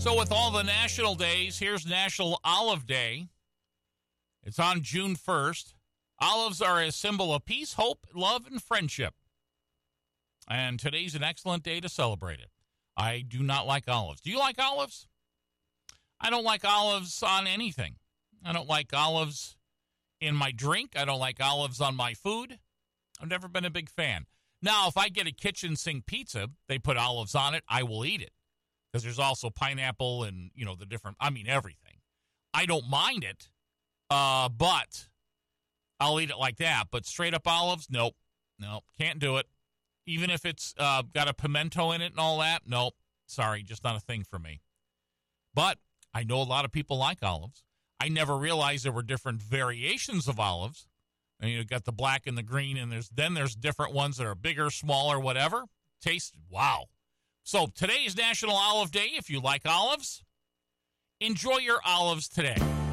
So with all the national days, here's National Olive Day. It's on June 1st. Olives are a symbol of peace, hope, love, and friendship. And today's an excellent day to celebrate it. I do not like olives. Do you like olives? I don't like olives on anything. I don't like olives in my drink. I don't like olives on my food. I've never been a big fan. Now, if I get a kitchen sink pizza, they put olives on it, I will eat it. Because there's also pineapple and, the different, everything. I don't mind it, but I'll eat it like that. But straight up olives, nope, can't do it. Even if it's got a pimento in it and all that, nope, sorry, just not a thing for me. But I know a lot of people like olives. I never realized there were different variations of olives. And you've got the black and the green, and there's different ones that are bigger, smaller, whatever. Taste, wow. So today is National Olive Day. If you like olives, enjoy your olives today.